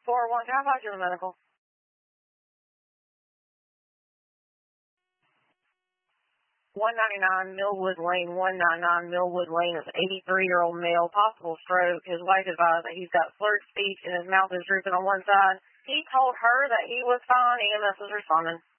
401, can I find you in the medical? 199 Millwood Lane, 199 Millwood Lane is an 83-year-old male, possible stroke. His wife advised that he's got slurred speech and his mouth is drooping on one side. He told her that he was fine. EMS is responding.